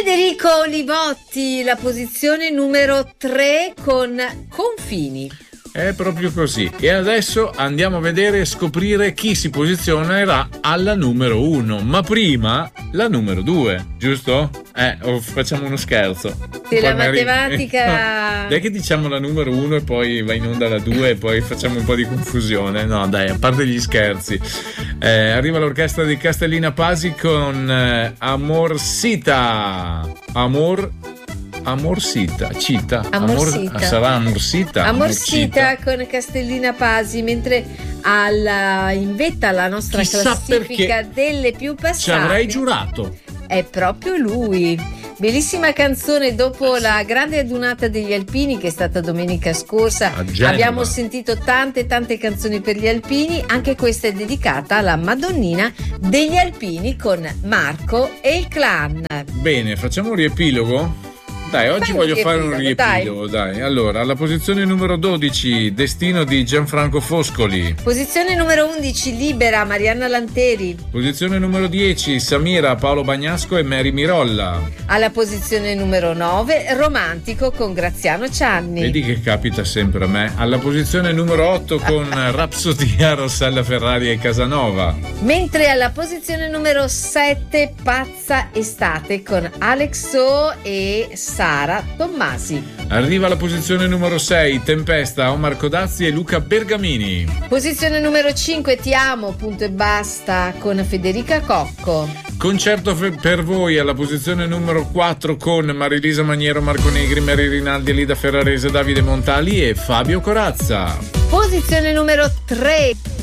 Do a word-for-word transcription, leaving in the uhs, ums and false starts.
Federico Olivotti, la posizione numero tre con Confini. È proprio così. E adesso andiamo a vedere e scoprire chi si posizionerà alla numero uno. Ma prima la numero due, giusto? Eh, oh, facciamo uno scherzo. Se la matematica... Dai che diciamo la numero uno e poi va in onda la due e poi facciamo un po' di confusione. No, dai, a parte gli scherzi. Eh, arriva l'orchestra di Castellina Pasi con eh, Amorsita. Amor... Amorsita, cita, Amorsita. Amor, sarà Amorsita, Amorsita con Castellina Pasi, mentre alla, in vetta alla nostra Chissà classifica delle più passate ci avrei giurato è proprio lui. Bellissima canzone dopo la grande adunata degli alpini che è stata domenica scorsa. Abbiamo sentito tante tante canzoni per gli alpini, anche questa è dedicata alla Madonnina degli alpini con Marco e il clan. Bene, facciamo un riepilogo? Dai, oggi voglio fare un riepilogo, dai. dai. Allora, alla posizione numero dodici, Destino di Gianfranco Foscoli. Posizione numero undici, Libera, Marianna Lanteri. Posizione numero dieci, Samira, Paolo Bagnasco e Mary Mirolla. Alla posizione numero nove, Romantico con Graziano Cianni. Vedi che capita sempre a me. Alla posizione numero otto con Rapsodia, Rossella Ferrari e Casanova. Mentre alla posizione numero sette, Pazza Estate con Alex So e Sara Tommasi. Arriva alla posizione numero sei, Tempesta, Omar Codazzi e Luca Bergamini. Posizione numero cinque, Ti amo, punto e basta con Federica Cocco. Concerto per voi alla posizione numero quattro con Marilisa Maniero, Marco Negri, Mary Rinaldi, Lida Ferrarese, Davide Montali e Fabio Corazza. Posizione numero tre,